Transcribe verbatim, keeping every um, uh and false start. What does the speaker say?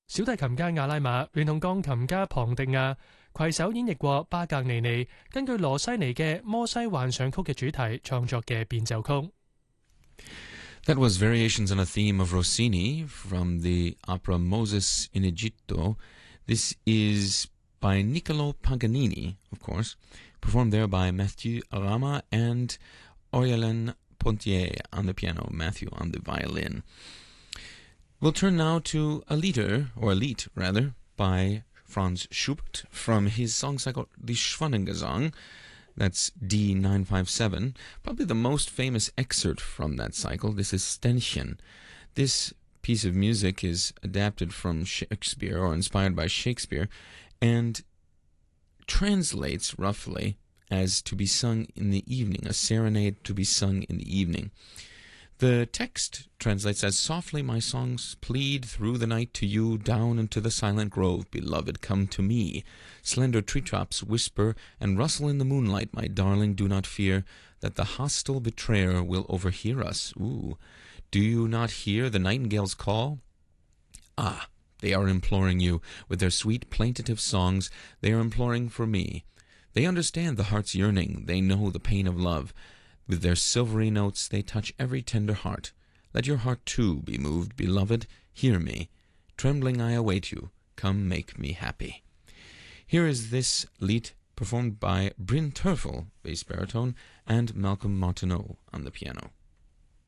小提琴家亞拉馬聯同鋼琴家龐迪亞攜手演繹過巴格尼尼根據羅西尼嘅《摩西幻想曲》嘅主題創作嘅變奏曲。 That was variations on a theme of Rossini from the opera Moses in Egitto. This is by Niccolo Paganini, of course, performed there by Mathieu Rama and Aurélien Pontier on the piano, Matthew on the violin. We'll turn now to a lieder, or a Lied, rather, by Franz Schubert from his song cycle Die Schwanengesang. That's D nine five seven. Probably the most famous excerpt from that cycle. This is Ständchen. This piece of music is adapted from Shakespeare, or inspired by Shakespeare, and translates roughly as to be sung in the evening, a serenade to be sung in the evening. The text translates as, "Softly my songs plead through the night to you, down into the silent grove, beloved, come to me. Slender treetops whisper and rustle in the moonlight, my darling, do not fear that the hostile betrayer will overhear us." Ooh. Do you not hear the nightingale's call? Ah, they are imploring you. With their sweet plaintive songs, they are imploring for me. They understand the heart's yearning. They know the pain of love. With their silvery notes, they touch every tender heart. Let your heart, too, be moved, beloved. Hear me. Trembling I await you. Come make me happy. Here is this Lied performed by Bryn Terfel, bass baritone, and Malcolm Martineau on the piano.